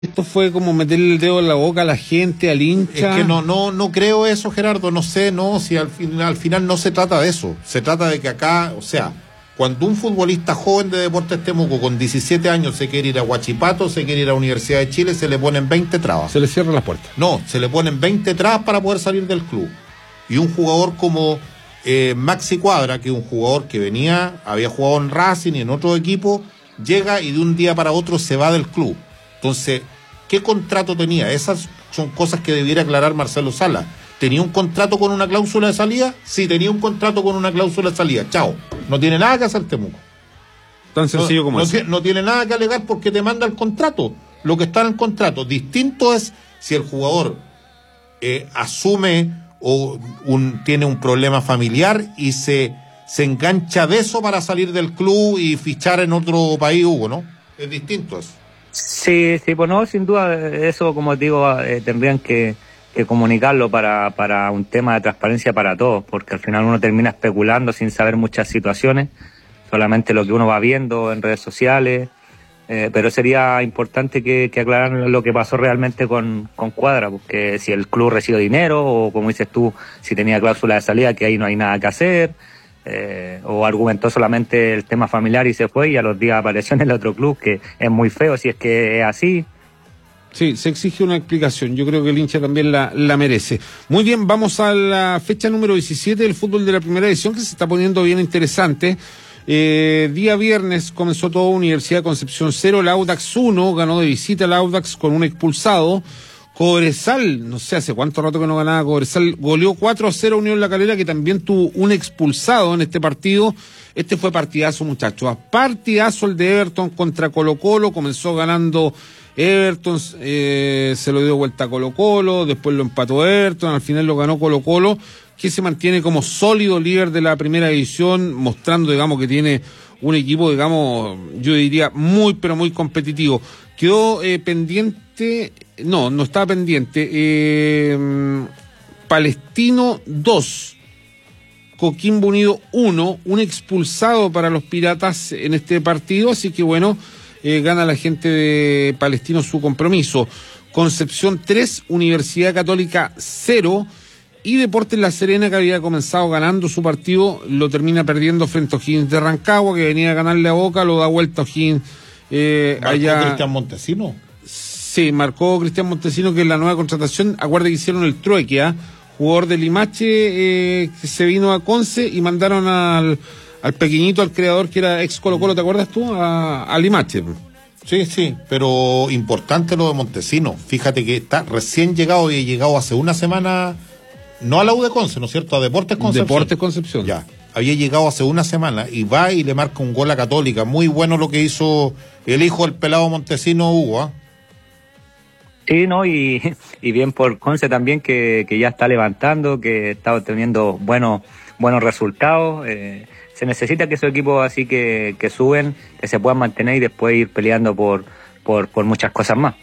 esto fue como meterle el dedo en la boca a la gente, al hincha. Es que no creo eso, Gerardo, no sé, si al final no se trata de eso. Se trata de que acá, o sea, cuando un futbolista joven de Deportes Temuco con 17 años se quiere ir a Huachipato, se quiere ir a la Universidad de Chile, se le ponen 20 trabas. Se le cierran las puertas. No, se le ponen 20 trabas para poder salir del club. Y un jugador como Maxi Cuadra, que es un jugador que había jugado en Racing y en otro equipo, llega y de un día para otro se va del club. Entonces, ¿qué contrato tenía? Esas son cosas que debiera aclarar Marcelo Sala. ¿Tenía un contrato con una cláusula de salida? Sí, tenía un contrato con una cláusula de salida. Chao. No tiene nada que hacer Temuco. Tan sencillo como eso. No tiene nada que alegar porque te manda el contrato. Lo que está en el contrato. Distinto es si el jugador asume o tiene un problema familiar y se engancha de eso para salir del club y fichar en otro país, Hugo, ¿no? Es distinto eso. Sí, pues no, sin duda, eso, como digo, tendrían que comunicarlo para un tema de transparencia para todos, porque al final uno termina especulando sin saber muchas situaciones, solamente lo que uno va viendo en redes sociales, pero sería importante que aclararan lo que pasó realmente con Cuadra, porque si el club recibió dinero, o como dices tú, si tenía cláusula de salida, que ahí no hay nada que hacer, o argumentó solamente el tema familiar y se fue, y a los días apareció en el otro club, que es muy feo si es que es así. Sí, se exige una explicación. Yo creo que el hincha también la merece. Muy bien, vamos a la fecha número 17 del fútbol de la primera edición, que se está poniendo bien interesante. Día viernes comenzó todo. Universidad de Concepción 0, el Audax 1, ganó de visita el Audax con un expulsado. Cobresal, no sé hace cuánto rato que no ganaba Cobresal, goleó 4-0 Unión La Calera, que también tuvo un expulsado en este partido. Este fue partidazo, muchachos. Partidazo el de Everton contra Colo-Colo, comenzó ganando Everton, se lo dio vuelta a Colo-Colo, después lo empató Everton, al final lo ganó Colo-Colo, que se mantiene como sólido líder de la primera división, mostrando, digamos, que tiene un equipo, digamos, yo diría muy, pero muy competitivo. Quedó pendiente, no estaba pendiente, Palestino 2, Coquimbo Unido 1, un expulsado para los Piratas en este partido, así que bueno, gana la gente de Palestino su compromiso. Concepción 3, Universidad Católica 0, y Deportes La Serena, que había comenzado ganando su partido, lo termina perdiendo frente a O'Higgins de Rancagua, que venía a ganarle a Boca, lo da vuelta a O'Higgins. ¿Marcó Cristian Montesino? Sí, marcó Cristian Montesino, que es la nueva contratación. Acuerda que hicieron el trueque, jugador de Limache, que se vino a Conce y mandaron al pequeñito, al creador que era ex Colo-Colo, ¿te acuerdas tú? A Limache. Sí, pero importante lo de Montesino. Fíjate que está recién llegado y ha llegado hace una semana, no a la U de Conce, ¿no es cierto? A Deportes Concepción. Deportes Concepción. Ya, había llegado hace una semana y va y le marca un gol a Católica. Muy bueno lo que hizo el hijo del pelado Montesino, Hugo, Sí, ¿no? Y bien por Conce también, que ya está levantando, que está obteniendo buenos resultados. Se necesita que esos equipos así que suben, que se puedan mantener y después ir peleando por muchas cosas más.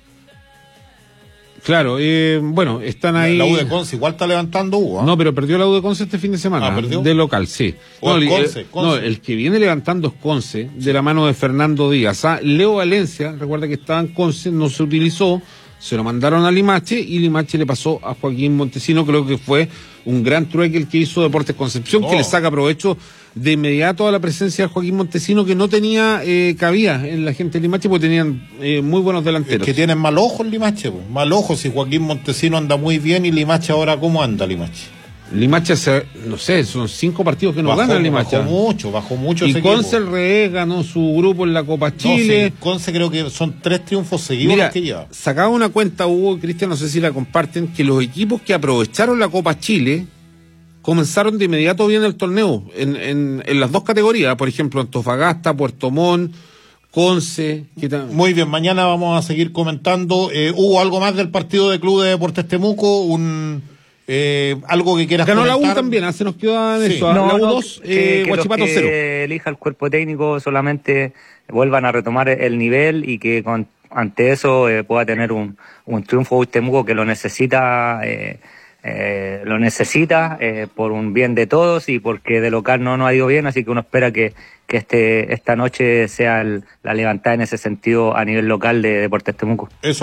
Claro, bueno, están ahí. La U de Conce igual está levantando, Hugo. No, pero perdió la U de Conce este fin de semana. ¿Perdió? De local, sí. Conce. No, el que viene levantando es Conce, de la mano de Fernando Díaz. Leo Valencia, recuerda que estaba en Conce, no se utilizó, se lo mandaron a Limache y Limache le pasó a Joaquín Montesino. Creo que fue un gran trueque el que hizo Deportes Concepción, que le saca provecho de inmediato a la presencia de Joaquín Montesino, que no tenía cabida en la gente de Limache, porque tenían muy buenos delanteros. Es que tienen mal ojo el Limache, mal ojo. Si Joaquín Montesino anda muy bien, y Limache ahora, ¿cómo anda Limache? Limache no sé, son 5 partidos que no gana Limache. Bajó mucho y ese Conce equipo. Ganó su grupo en la Copa Chile. Sí, Conce creo que son 3 triunfos seguidos. Mira, los que lleva. Sacaba una cuenta, Hugo y Cristian, no sé si la comparten, que los equipos que aprovecharon la Copa Chile comenzaron de inmediato bien el torneo, en las 2 categorías, por ejemplo, Antofagasta, Puerto Montt, Conce. Muy bien, mañana vamos a seguir comentando. Hugo, ¿algo más del partido de Club de Deportes Temuco? Algo que quieras Ganó comentar. La U también, se nos quedó en eso. No, la U 2, Huachipato 0. Que elija el cuerpo técnico solamente vuelvan a retomar el nivel y que ante eso pueda tener un triunfo Temuco, que lo necesita por un bien de todos y porque de local no nos ha ido bien, así que uno espera que esta noche sea la levantada en ese sentido a nivel local de Deportes Temuco. Eso